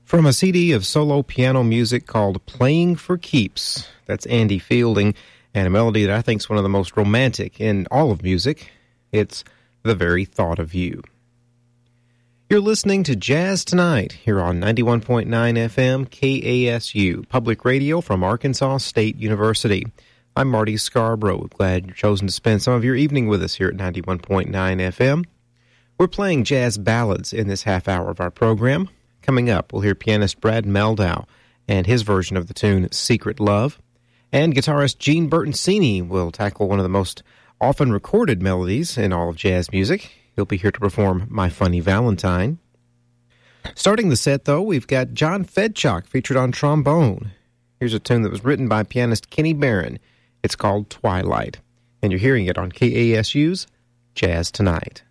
From a CD of solo piano music called Playing for Keeps, that's Andy Fielding, and a melody that I think is one of the most romantic in all of music. It's The Very Thought of You. You're listening to Jazz Tonight here on 91.9 FM KASU, public radio from Arkansas State University. I'm Marty Scarborough. Glad you've chosen to spend some of your evening with us here at 91.9 FM. We're playing jazz ballads in this half hour of our program. Coming up, we'll hear pianist Brad Mehldau and his version of the tune Secret Love. And guitarist Gene Bertoncini will tackle one of the most often recorded melodies in all of jazz music. He'll be here to perform My Funny Valentine. Starting the set, though, we've got John Fedchock featured on trombone. Here's a tune that was written by pianist Kenny Barron. It's called Twilight, and you're hearing it on KASU's Jazz Tonight.